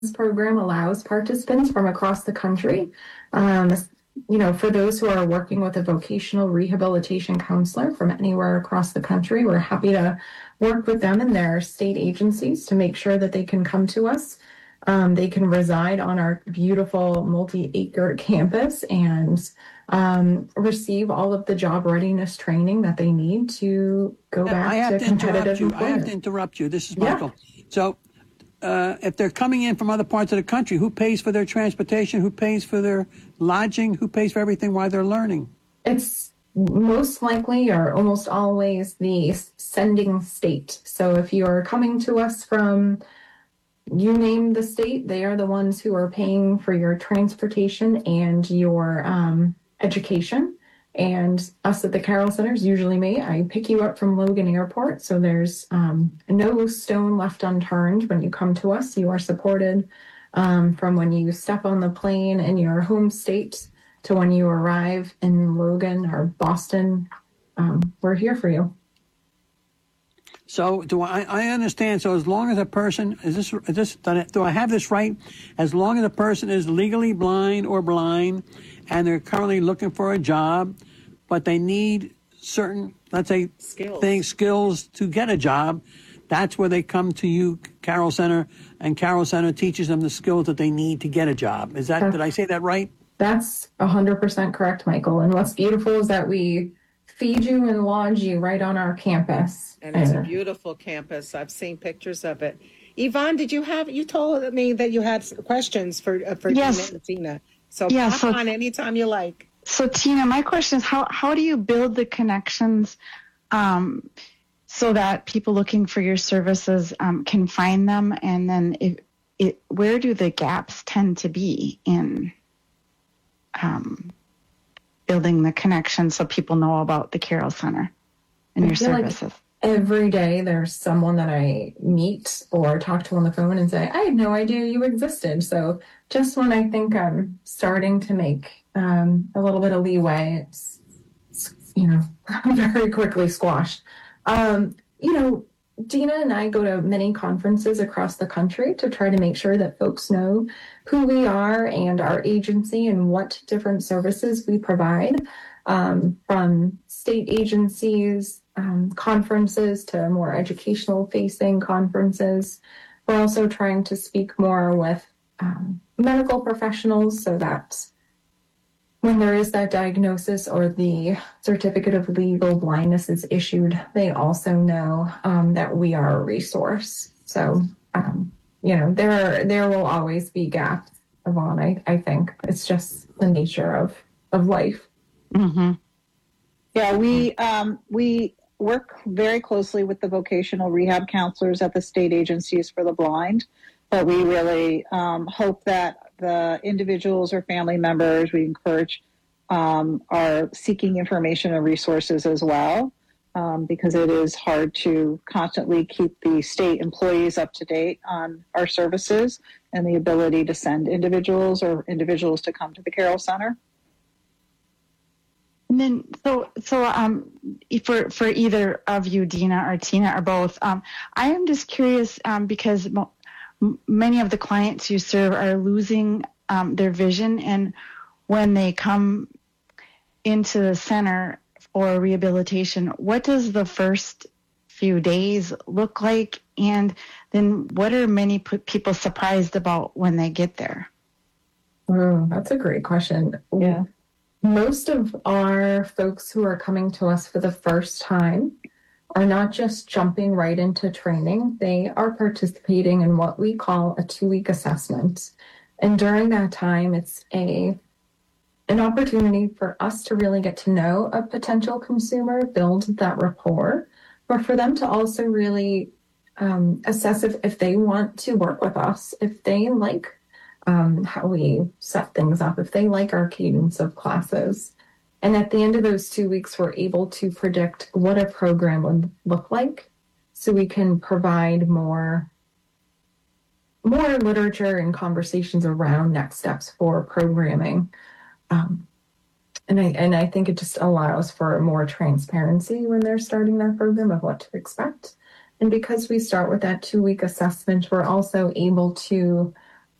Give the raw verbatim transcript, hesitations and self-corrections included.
program allows participants from across the country. Um, you know, for those who are working with a vocational rehabilitation counselor from anywhere across the country, we're happy to work with them in their state agencies to make sure that they can come to us. Um, they can reside on our beautiful multi-acre campus and um, receive all of the job readiness training that they need to go Yeah, back I have to to competitive interrupt you. I employment. have to interrupt you. This is Yeah. Michael. So uh, if they're coming in from other parts of the country, who pays for their transportation? Who pays for their lodging? Who pays for everything while they're learning? It's most likely or almost always the sending state. So if you're coming to us from, you name the state, they are the ones who are paying for your transportation and your um, education. And us at the Carroll Center is usually me. I pick you up from Logan Airport. So there's um, no stone left unturned when you come to us. You are supported um, from when you step on the plane in your home state to when you arrive in Logan or Boston. Um, we're here for you. So do I, I understand. So as long as a person, is this, is this, do I have this right? As long as a person is legally blind or blind and they're currently looking for a job, but they need certain, let's say, Skills. things, skills to get a job, that's where they come to you, Carroll Center, and Carroll Center teaches them the skills that they need to get a job. Is that, did I say that right? That's one hundred percent correct, Michael. And what's beautiful is that we feed you and lodge you right on our campus. And it's a beautiful campus. I've seen pictures of it. Yvonne, did you have, you told me that you had questions for uh, for Yes. Tina and Tina. So Yeah, pop so- on anytime you like. So Tina, my question is how, how do you build the connections um, so that people looking for your services um, can find them? And then if, it, where do the gaps tend to be in um, building the connection so people know about the Carroll Center and I your feel like services? every day there's someone that I meet or talk to on the phone and say, I had no idea you existed. So just when I think I'm starting to make um, a little bit of leeway, it's, it's you know, very quickly squashed. Um, you know, Dina and I go to many conferences across the country to try to make sure that folks know who we are and our agency and what different services we provide, um, from state agencies, um, conferences to more educational facing conferences. We're also trying to speak more with um, medical professionals so that when there is that diagnosis or the certificate of legal blindness is issued, they also know um, that we are a resource. So, um, you know, there are, there will always be gaps, Yvonne. I, I think it's just the nature of, of life. Mm-hmm. Yeah, we um, we work very closely with the vocational rehab counselors at the state agencies for the blind, but we really um, hope that the individuals or family members we encourage um, are seeking information and resources as well, um, because it is hard to constantly keep the state employees up to date on our services and the ability to send individuals or individuals to come to the Carroll Center. And then, so, so, um, for, for either of you, Dina or Tina or both, um, I am just curious, um, because mo- m- many of the clients you serve are losing, um, their vision. And when they come into the center for rehabilitation, what does the first few days look like? And then what are many p- people surprised about when they get there? Oh, that's a great question. Yeah. Most of our folks who are coming to us for the first time are not just jumping right into training. They are participating in what we call a two-week assessment. And during that time, it's a an opportunity for us to really get to know a potential consumer, build that rapport, but for them to also really um, assess if, if they want to work with us, if they like Um, how we set things up, if they like our cadence of classes. And at the end of those two weeks, we're able to predict what a program would look like so we can provide more, more literature and conversations around next steps for programming. Um, and I and I think it just allows for more transparency when they're starting their program of what to expect. And because we start with that two-week assessment, we're also able to